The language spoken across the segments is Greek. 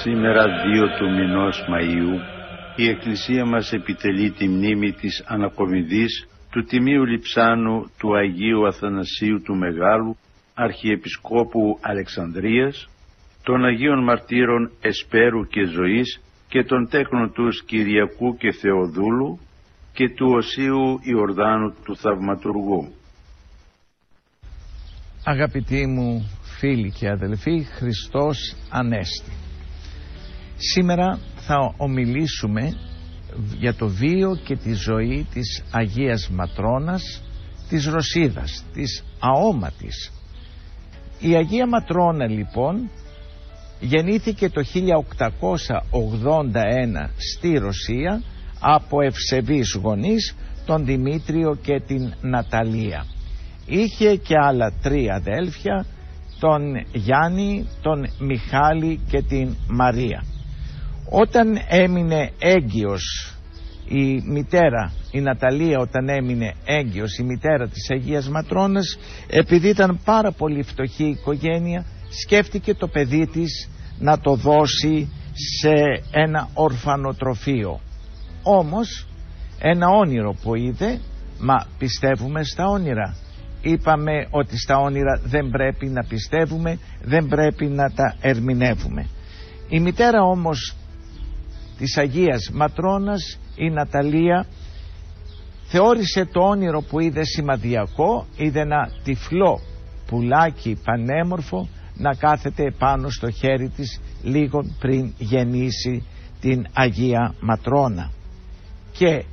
Σήμερα 2 του μηνός Μαΐου η Εκκλησία μας επιτελεί τη μνήμη της ανακομιδής του Τιμίου Λειψάνου του Αγίου Αθανασίου του Μεγάλου, Αρχιεπισκόπου Αλεξανδρίας, των Αγίων Μαρτύρων Εσπέρου και Ζωής και των τέκνων τους Κυριακού και Θεοδούλου και του Οσίου Ιορδάνου του Θαυματουργού. Αγαπητοί μου φίλοι και αδελφοί, Χριστός Ανέστη. Σήμερα θα ομιλήσουμε για το βίο και τη ζωή της Αγίας Ματρώνας της Ρωσίδας, της αόματης. Η Αγία Ματρώνα λοιπόν γεννήθηκε το 1881 στη Ρωσία από ευσεβείς γονείς, τον Δημήτριο και την Ναταλία. Είχε και άλλα 3 αδέλφια, τον Γιάννη, τον Μιχάλη και την Μαρία. Όταν έμεινε έγκυος η μητέρα, η Ναταλία, όταν έμεινε έγκυος η μητέρα της Αγίας Ματρώνας, επειδή ήταν πάρα πολύ φτωχή οικογένεια, σκέφτηκε το παιδί της να το δώσει σε ένα ορφανοτροφείο. Όμως ένα όνειρο που είδε, μα πιστεύουμε στα όνειρα? Είπαμε ότι στα όνειρα δεν πρέπει να πιστεύουμε, δεν πρέπει να τα ερμηνεύουμε. Η μητέρα όμως της Αγίας Ματρώνας, η Ναταλία, θεώρησε το όνειρο που είδε σημαδιακό. Είδε ένα τυφλό πουλάκι πανέμορφο να κάθεται πάνω στο χέρι της λίγο πριν γεννήσει την Αγία Ματρώνα, και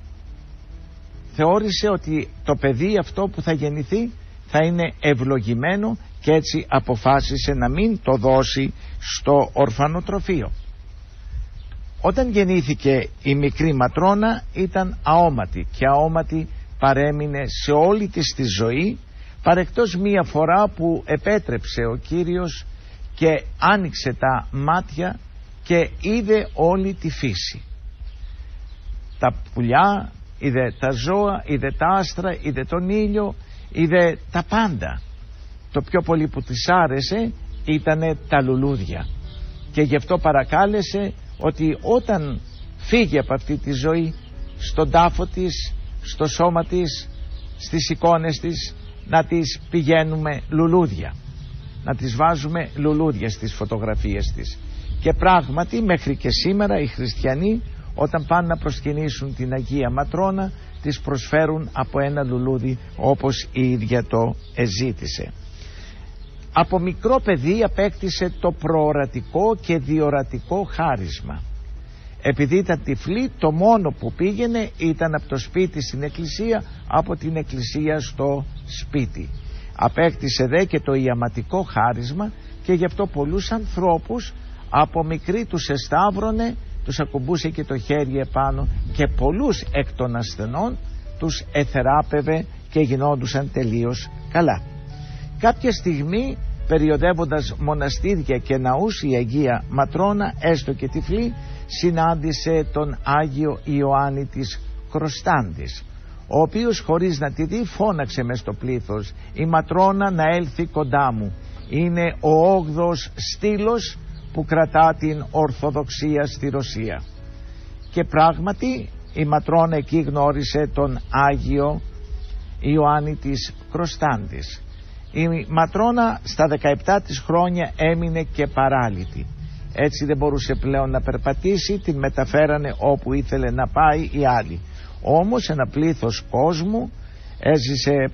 θεώρησε ότι το παιδί αυτό που θα γεννηθεί θα είναι ευλογημένο, και έτσι αποφάσισε να μην το δώσει στο ορφανοτροφείο. Όταν γεννήθηκε η μικρή Ματρώνα ήταν αόματη, και αόματη παρέμεινε σε όλη της τη ζωή, παρεκτός μία φορά που επέτρεψε ο Κύριος και άνοιξε τα μάτια και είδε όλη τη φύση. Τα πουλιά, είδε τα ζώα, είδε τα άστρα, είδε τον ήλιο, είδε τα πάντα. Το πιο πολύ που της άρεσε ήτανε τα λουλούδια, και γι' αυτό παρακάλεσε ότι όταν φύγει από αυτή τη ζωή, στον τάφο της, στο σώμα της, στις εικόνες της, να τις πηγαίνουμε λουλούδια, να τις βάζουμε λουλούδια στις φωτογραφίες της. Και πράγματι μέχρι και σήμερα οι χριστιανοί, όταν πάνε να προσκυνήσουν την Αγία Ματρώνα, τις προσφέρουν από ένα λουλούδι, όπως η ίδια το εζήτησε. Από μικρό παιδί απέκτησε το προορατικό και διορατικό χάρισμα. Επειδή ήταν τυφλή, το μόνο που πήγαινε ήταν από το σπίτι στην εκκλησία, από την εκκλησία στο σπίτι. Απέκτησε δε και το ιαματικό χάρισμα, και γι' αυτό πολλούς ανθρώπους από μικρή τους εσταύρωνε, τους ακουμπούσε και το χέρι επάνω, και πολλούς εκ των ασθενών τους εθεράπευε και γινόντουσαν τελείως καλά. Κάποια στιγμή, περιοδεύοντας μοναστήρια και ναούς, η Αγία Ματρώνα, έστω και τυφλή, συνάντησε τον Άγιο Ιωάννη της Κροστάντης, ο οποίος χωρίς να τη δει φώναξε μες στο πλήθος: «Η Ματρώνα να έλθει κοντά μου, είναι ο 8ος στήλος που κρατά την Ορθοδοξία στη Ρωσία». Και πράγματι η Ματρώνα εκεί γνώρισε τον Άγιο Ιωάννη της Κροστάντης. Η Ματρώνα στα 17 της χρόνια έμεινε και παράλυτη. Έτσι δεν μπορούσε πλέον να περπατήσει, την μεταφέρανε όπου ήθελε να πάει οι άλλοι. Όμως ένα πλήθος κόσμου, έζησε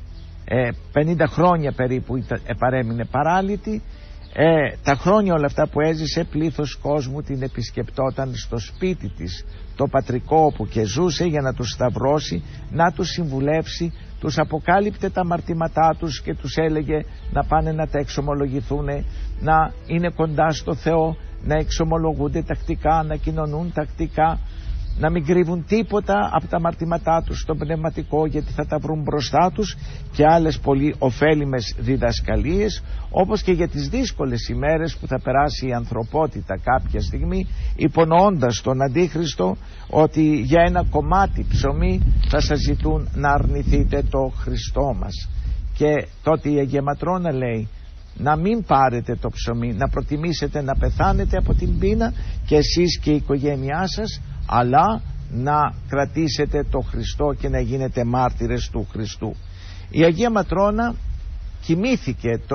50 χρόνια περίπου παρέμεινε παράλυτη. Τα χρόνια όλα αυτά που έζησε, πλήθος κόσμου την επισκεπτόταν στο σπίτι της, το πατρικό όπου και ζούσε, για να τους σταυρώσει, να τους συμβουλεύσει. Τους αποκάλυπτε τα αμαρτήματά τους και τους έλεγε να πάνε να τα εξομολογηθούν, να είναι κοντά στο Θεό, να εξομολογούνται τακτικά, να κοινωνούν τακτικά, να μην κρύβουν τίποτα από τα αμαρτήματά τους στο πνευματικό, γιατί θα τα βρουν μπροστά τους, και άλλες πολύ ωφέλιμες διδασκαλίες, όπως και για τις δύσκολες ημέρες που θα περάσει η ανθρωπότητα κάποια στιγμή, υπονοώντας τον Αντίχριστο ότι για ένα κομμάτι ψωμί θα σας ζητούν να αρνηθείτε το Χριστό μας. Και τότε η Αγία Ματρώνα λέει: να μην πάρετε το ψωμί, να προτιμήσετε να πεθάνετε από την πείνα και εσείς και η οικογένειά σας, αλλά να κρατήσετε το Χριστό και να γίνετε μάρτυρες του Χριστού. Η Αγία Ματρόνα κοιμήθηκε το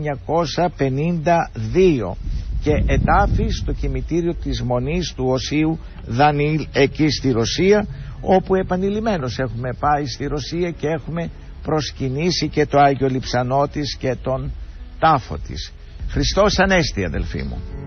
1952 και ετάφη στο κημητήριο της Μονής του Οσίου Δανιήλ εκεί στη Ρωσία, όπου επανειλημμένως έχουμε πάει στη Ρωσία και έχουμε προσκυνήσει και το Άγιο Λειψανό της και τον τάφο της. Χριστός Ανέστη, αδελφοί μου.